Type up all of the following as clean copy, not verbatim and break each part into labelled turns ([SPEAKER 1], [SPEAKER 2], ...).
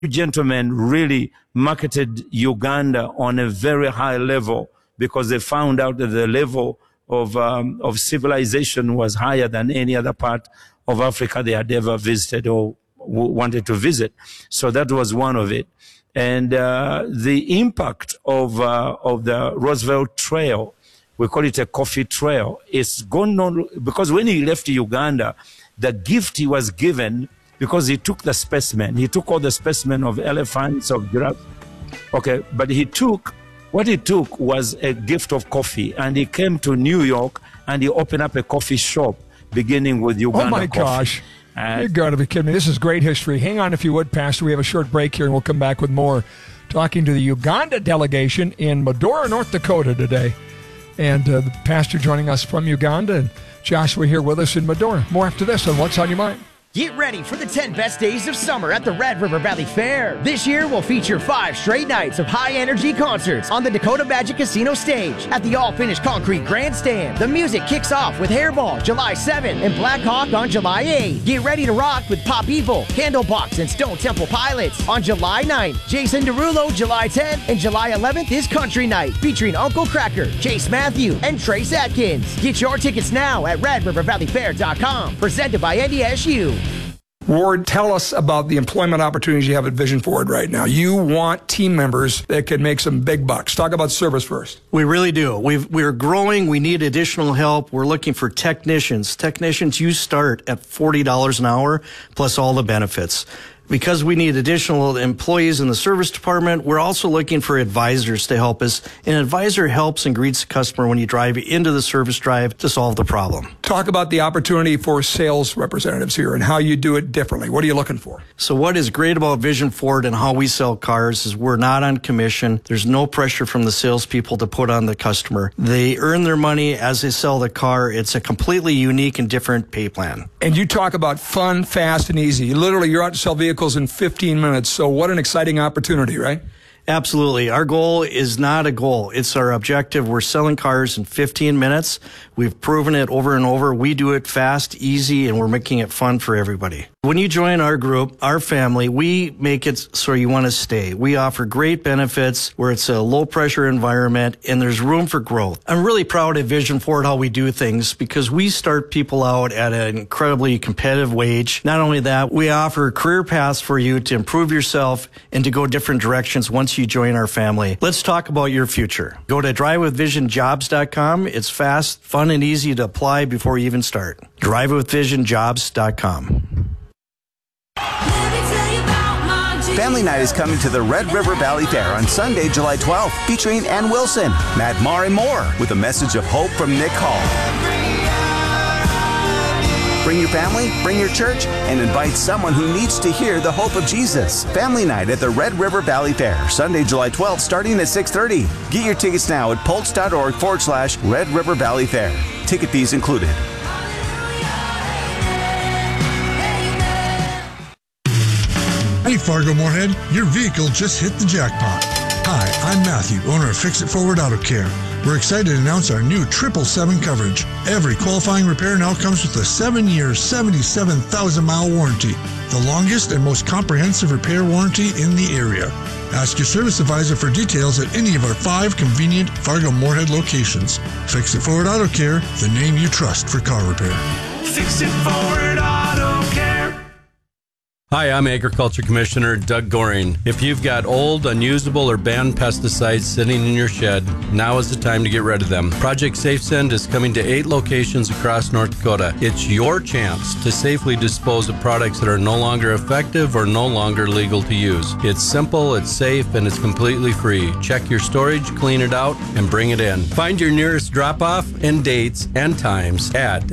[SPEAKER 1] gentlemen really marketed Uganda on a very high level because they found out that the level of civilization was higher than any other part of Africa they had ever visited or wanted to visit. So that was one of it. And the impact of the Roosevelt Trail, we call it a coffee trail, it's gone on because when he left Uganda, the gift he was given, because he took the specimen, he took all the specimen of elephants, of giraffes. Okay, but what he took was a gift of coffee, and he came to New York and he opened up a coffee shop, beginning with Uganda coffee.
[SPEAKER 2] Oh my gosh. You're going to be kidding me. This is great history. Hang on if you would, Pastor. We have a short break here and we'll come back with more. Talking to the Uganda delegation in Medora, North Dakota today. And the pastor joining us from Uganda, and Joshua here with us in Medora. More after this on What's on Your Mind.
[SPEAKER 3] Get ready for the 10 best days of summer at the Red River Valley Fair. This year will feature 5 straight nights of high-energy concerts on the Dakota Magic Casino stage at the all-finished concrete grandstand. The music kicks off with Hairball July 7 and Black Hawk on July 8. Get ready to rock with Pop Evil, Candlebox, and Stone Temple Pilots on July 9th. Jason Derulo July 10th, and July 11th is Country Night featuring Uncle Cracker, Chase Matthew, and Trace Atkins. Get your tickets now at RedRiverValleyFair.com. Presented by NDSU.
[SPEAKER 2] Ward, tell us about the employment opportunities you have at Vision Forward right now. You want team members that can make some big bucks. Talk about service first.
[SPEAKER 4] We really do. We're growing. We need additional help. We're looking for technicians. Technicians, you start at $40 an hour plus all the benefits. Because we need additional employees in the service department, we're also looking for advisors to help us. An advisor helps and greets the customer when you drive into the service drive to solve the problem.
[SPEAKER 2] Talk about the opportunity for sales representatives here and how you do it differently. What are you looking for?
[SPEAKER 4] So what is great about Vision Ford and how we sell cars is we're not on commission. There's no pressure from the salespeople to put on the customer. They earn their money as they sell the car. It's a completely unique and different pay plan.
[SPEAKER 2] And you talk about fun, fast, and easy. You're out to sell vehicles in 15 minutes. So what an exciting opportunity, right?
[SPEAKER 4] Absolutely. Our goal is not a goal. It's our objective. We're selling cars in 15 minutes. We've proven it over and over. We do it fast, easy, and we're making it fun for everybody. When you join our group, our family, we make it so you want to stay. We offer great benefits where it's a low-pressure environment and there's room for growth. I'm really proud of Vision Forward how we do things because we start people out at an incredibly competitive wage. Not only that, we offer career paths for you to improve yourself and to go different directions once you join our family. Let's talk about your future. Go to drivewithvisionjobs.com. It's fast, fun, and easy to apply before you even start. drivewithvisionjobs.com.
[SPEAKER 5] Family Night is coming to the Red River Valley Fair on Sunday, July 12th, featuring Ann Wilson, Matt Maher, and more, with a message of hope from Nick Hall. Bring your family, bring your church, and invite someone who needs to hear the hope of Jesus. Family Night at the Red River Valley Fair, Sunday, July 12th, starting at 6:30. Get your tickets now at pulse.org/Red River Valley Fair. Ticket fees included.
[SPEAKER 6] Hey Fargo Moorhead, your vehicle just hit the jackpot. Hi, I'm Matthew, owner of Fix It Forward Auto Care. We're excited to announce our new 777 coverage. Every qualifying repair now comes with a 7-year, 77,000-mile warranty, the longest and most comprehensive repair warranty in the area. Ask your service advisor for details at any of our 5 convenient Fargo Moorhead locations. Fix It Forward Auto Care, the name you trust for car repair.
[SPEAKER 7] Fix It Forward Auto Care.
[SPEAKER 8] Hi, I'm Agriculture Commissioner Doug Goring. If you've got old, unusable, or banned pesticides sitting in your shed, now is the time to get rid of them. Project SafeSend is coming to 8 locations across North Dakota. It's your chance to safely dispose of products that are no longer effective or no longer legal to use. It's simple, it's safe, and it's completely free. Check your storage, clean it out, and bring it in. Find your nearest drop-off and dates and times at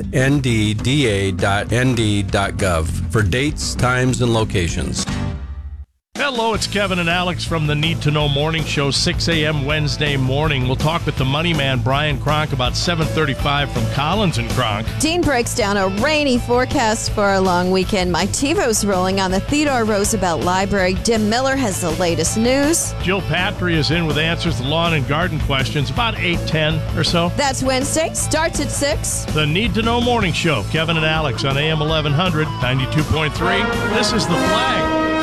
[SPEAKER 8] ndda.nd.gov for dates, times, and locations.
[SPEAKER 9] Hello, it's Kevin and Alex from the Need to Know Morning Show, 6 a.m. Wednesday morning. We'll talk with the money man, Brian Kronk, about 7:35 from Collins and Kronk.
[SPEAKER 10] Dean breaks down a rainy forecast for a long weekend. Mike TiVo's rolling on the Theodore Roosevelt Library. Dim Miller has the latest news.
[SPEAKER 9] Jill Patry is in with answers to lawn and garden questions about 8:10 or so.
[SPEAKER 10] That's Wednesday. Starts at 6.
[SPEAKER 9] The Need to Know Morning Show, Kevin and Alex on AM 1100, 92.3. This is The Flag.